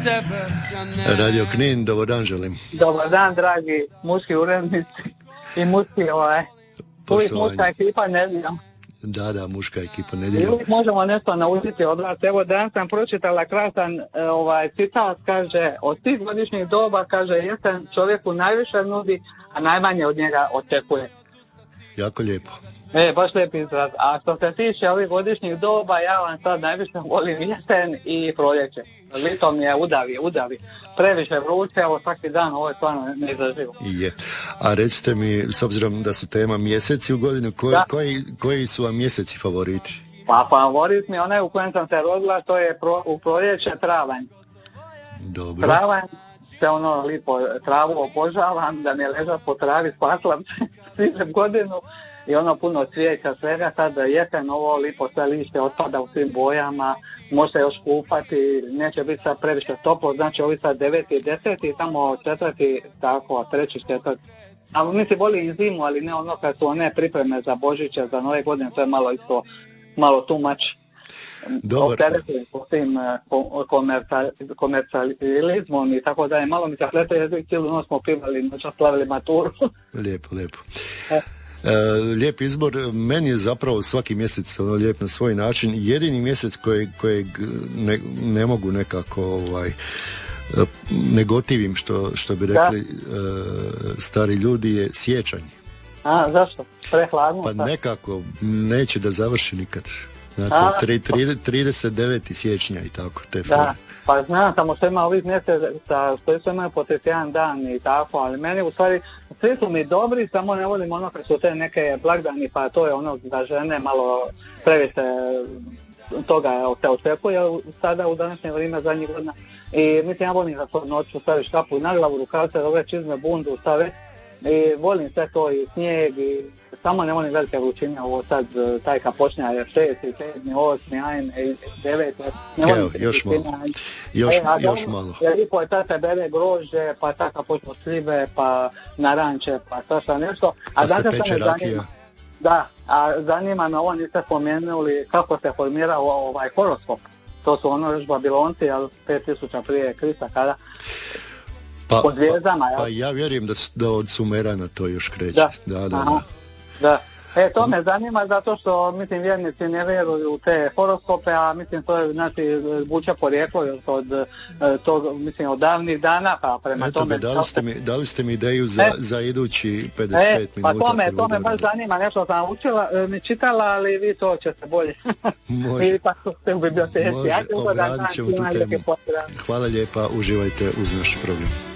Radio Knin, dobar dan želim. Dobar dan, dragi muški urednici i muški uvijek muška ekipa Nedjeljom. Da, muška ekipa Nedjeljom. Uvijek možemo nešto naučiti od vas. Evo, danas sam pročitala krasan citat, kaže, od tih godišnjih doba, kaže, jesen čovjeku najviše nudi, a najmanje od njega očekuje. Jako lijepo. Baš lijep izraz. A što se tiče ovih godišnjih doba, ja vam sad najviše volim jesen i proljeće. Lito mi je udavi. Previše vruće, evo svaki dan, ovo je stvarno neizdrživo. Je. A recite mi, s obzirom da su tema mjeseci u godinu, koji su vam mjeseci favoriti? Pa favorit mi onaj u kojem sam se rodila, to je u proljeće travanj. Dobro. Travanj, se lipo travu obožavam, da mi leža po travi, spaslam se godinu. I puno cvijeća, svega, sad jesen ovo lipo sve lište otpada u svim bojama, može se još kupati, neće biti sad previše toplo, znači ovi sad 9. i 10. tamo 4. tako, 3. 4. A mislim voli i zimu, ali ne kad su one pripreme za Božiće, za Nove godine, to je malo tumač. Opterećen po tim komercijalizmom i tako da je malo mi se plete, cijelu noć smo pivali, noć slavili maturu. Lijepo. Lijep izbor, meni je zapravo svaki mjesec lijep na svoj način. Jedini mjesec kojeg ne mogu nekako ne gotivim, što bi rekli stari ljudi, je siječanj. A, zašto? Prehladno? Pa nekako neće da završi nikad. Znači, 39. siječnja i tako, te forme. Pa znam, samo što ima ovih mjeseca, što sve imaju po 31 dan i tako, ali meni u stvari, svi su mi dobri, samo ne volim kad su te neke blagdani, pa to je da žene malo previše toga se očekuje sada u današnje vrijeme zadnjih godina. I mislim, ja volim da to noću staviš kapu na glavu, rukavce, ove čizme, bundu stave. I volim sve to i snijeg i samo ne volim velike vrućine, ovo sad taj kad počne 6, 7, 8, ajn, 9, ne volim još malo. Jer lipo je tada bere grožđe, pa tako počnu slive, pa naranče, pa svašta nešto. Pa se peče rakija. Da, a zanima me, ovo niste spomenuli kako se formirao horoskop. To su još Babilonci, 5000 prije Krista kada... Po zvijezdama, pa ja vjerujem da od Sumerana to još kreće. Da. To me zanima zato što, mislim, vjernici ne vjeruju u te horoskope, a mislim to je, znači, vuče porijeklo od tog, mislim, od davnih dana, pa prema tome... Dali ste mi ideju za idući 55 minuta. Pa to me baš zanima, nešto sam čitala, ali vi to ćete bolje. Može. I pa ste u biblioteci. Može, obradit ćemo tu temu. Hvala lijepa, uživajte uz naš program.